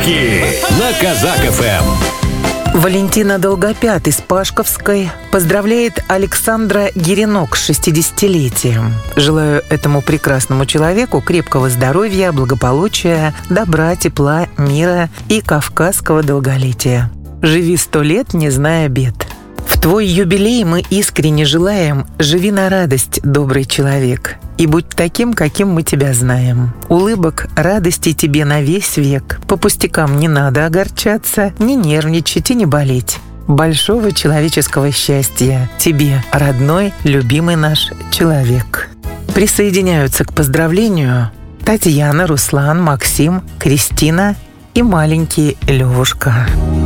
Подарки на Казак ФМ. Валентина Долгопят из Пашковской поздравляет Александра Геренок с 60-летием. Желаю этому прекрасному человеку крепкого здоровья, благополучия, добра, тепла, мира и кавказского долголетия. Живи 100 лет, не зная бед. В твой юбилей мы искренне желаем: живи на радость, добрый человек, и будь таким, каким мы тебя знаем. Улыбок, радости тебе на весь век. По пустякам не надо огорчаться, не нервничать и не болеть. Большого человеческого счастья тебе, родной, любимый наш человек. Присоединяются к поздравлению Татьяна, Руслан, Максим, Кристина и маленький Левушка.